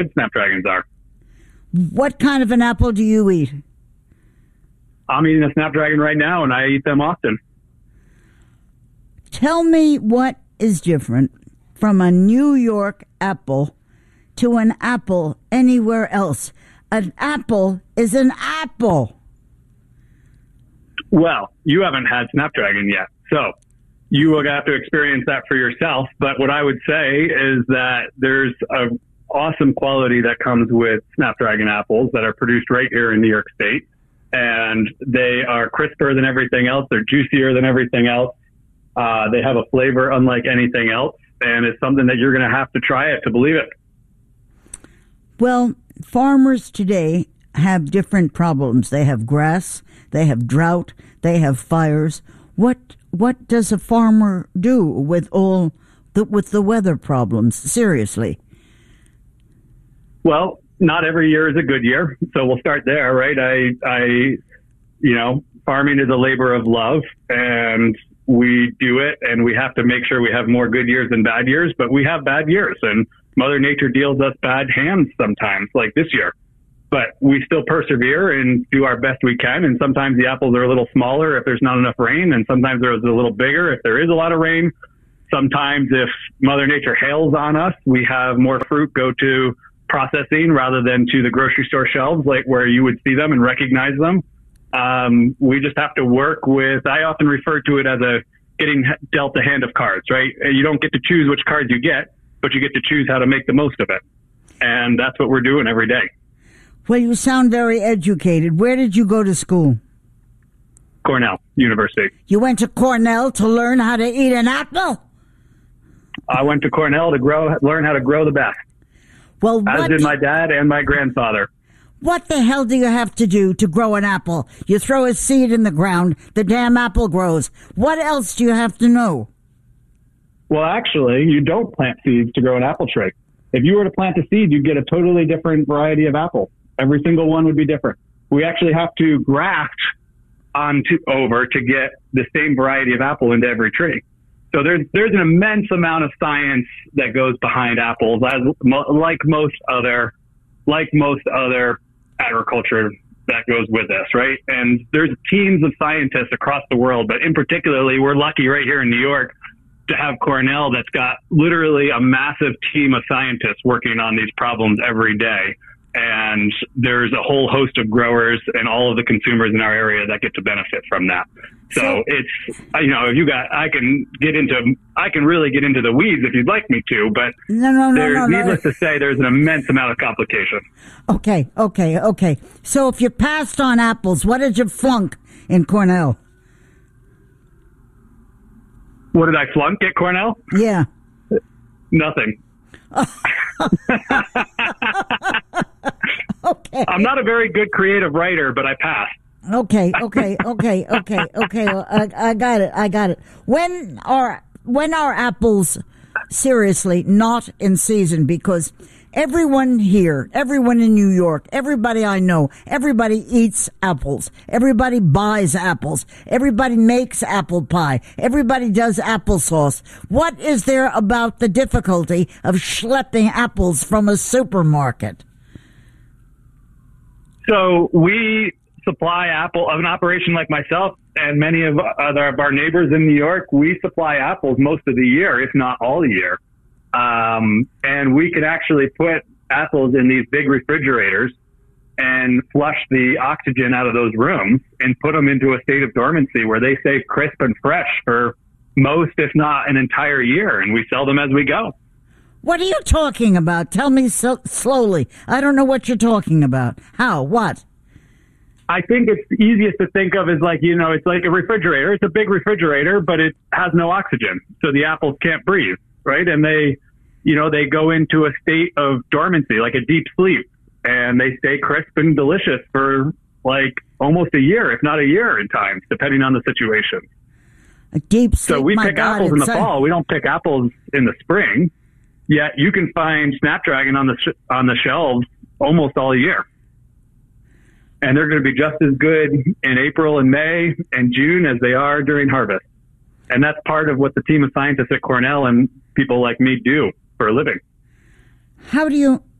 good snapdragons are. What kind of an apple do you eat? I'm eating a snapdragon right now, and I eat them often. Tell me what is different from a New York apple to an apple anywhere else. An apple is an apple. Well, you haven't had snapdragon yet, so you will have to experience that for yourself. But what I would say is that there's an awesome quality that comes with snapdragon apples that are produced right here in New York State. And they are crisper than everything else. They're juicier than everything else. They have a flavor unlike anything else. And it's something that you're going to have to try it to believe it. Well, farmers today have different problems. They have grass, they have drought, they have fires. What does a farmer do with the weather problems? Seriously. Well, not every year is a good year, so we'll start there, right? Farming is a labor of love, and we do it, and we have to make sure we have more good years than bad years, but we have bad years, and Mother Nature deals us bad hands sometimes, like this year. But we still persevere and do our best we can, and sometimes the apples are a little smaller if there's not enough rain, and sometimes they're a little bigger if there is a lot of rain. Sometimes if Mother Nature hails on us, we have more fruit go to processing rather than to the grocery store shelves, like where you would see them and recognize them. We just have to work with, I often refer to it as getting dealt a hand of cards, right? You don't get to choose which cards you get, but you get to choose how to make the most of it. And that's what we're doing every day. Well, you sound very educated. Where did you go to school? Cornell University. You went to Cornell to learn how to eat an apple? I went to Cornell to learn how to grow the best. Well, as did my dad and my grandfather. What the hell do you have to do to grow an apple? You throw a seed in the ground, the damn apple grows. What else do you have to know? Well, actually, you don't plant seeds to grow an apple tree. If you were to plant a seed, you'd get a totally different variety of apple. Every single one would be different. We actually have to graft over to get the same variety of apple into every tree. So there's an immense amount of science that goes behind apples, like most other agriculture that goes with this, right? And there's teams of scientists across the world, but in particularly, we're lucky right here in New York to have Cornell that's got literally a massive team of scientists working on these problems every day. And there's a whole host of growers and all of the consumers in our area that get to benefit from that. So it's, I can really get into the weeds if you'd like me to, but needless to say, there's an immense amount of complication. Okay. So if you passed on apples, what did you flunk in Cornell? What did I flunk at Cornell? Yeah. Nothing. Okay. I'm not a very good creative writer, but I passed. Okay. I got it. When are apples seriously not in season? Because everyone here, everyone in New York, everybody I know, everybody eats apples. Everybody buys apples. Everybody makes apple pie. Everybody does applesauce. What is there about the difficulty of schlepping apples from a supermarket? So we supply an operation like myself and many of our neighbors in New York, we supply apples most of the year, if not all year. And we can actually put apples in these big refrigerators and flush the oxygen out of those rooms and put them into a state of dormancy where they stay crisp and fresh for most, if not an entire year. And we sell them as we go. What are you talking about? Tell me slowly. I don't know what you're talking about. How? What? I think it's easiest to think of as it's like a refrigerator. It's a big refrigerator, but it has no oxygen. So the apples can't breathe, right? And they go into a state of dormancy, like a deep sleep, and they stay crisp and delicious for like almost a year, if not a year in times, depending on the situation. A deep sleep. So we pick apples in the fall. We don't pick apples in the spring. Yet you can find Snapdragon on the shelves almost all year. And they're going to be just as good in April and May and June as they are during harvest. And that's part of what the team of scientists at Cornell and people like me do for a living. How do you